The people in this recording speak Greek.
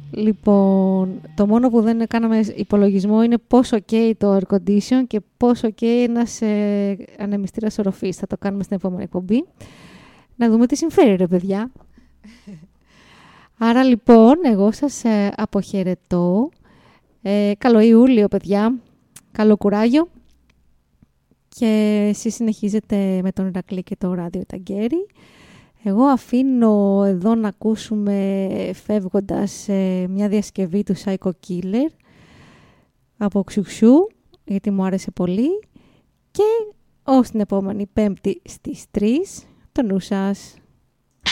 Λοιπόν, το μόνο που δεν κάναμε υπολογισμό είναι πόσο καίει το air condition και πόσο καίει ένας ανεμιστήρας οροφής. Θα το κάνουμε στην επόμενη εκπομπή. Να δούμε τι συμφέρει, ρε παιδιά. Άρα λοιπόν, εγώ σας αποχαιρετώ. Καλό Ιούλιο, παιδιά. Καλό κουράγιο. Και εσείς συνεχίζετε με τον Ηρακλή και το ράδιο Ταγκέρι. Εγώ αφήνω εδώ να ακούσουμε φεύγοντας μια διασκευή του Psycho Killer από Ξουξού, γιατί μου άρεσε πολύ. Και ως την επόμενη Πέμπτη στις 3, το νου σας.